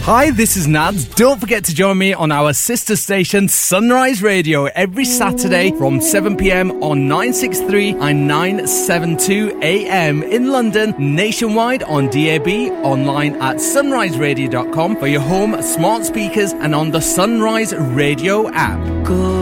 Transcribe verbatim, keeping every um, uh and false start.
Hi, this is Nads. Don't forget to join me on our sister station Sunrise Radio every Saturday from seven p.m. on nine sixty-three and nine seventy-two a m in London, nationwide on D A B, online at sunrise radio dot com for your home, smart speakers and on the Sunrise Radio app. Go